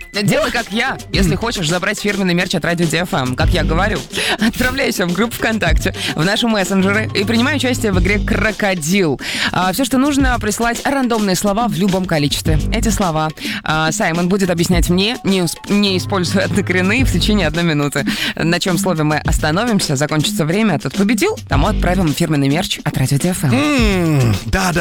Делай как я, если хочешь забрать фирменный мерч от Радио DFM. Как я говорю, отправляйся в группу ВКонтакте, в наши мессенджеры и принимай участие в игре «Крокодил». Все, что нужно, присылать рандомные слова в любом количестве. Эти слова Саймон будет объяснять мне, не используя однокоренные, в течение 1 минуты. На чем слове мы остановимся, закончится время, тот победил, тому отправим фирменный мерч от Радио DFM. Да.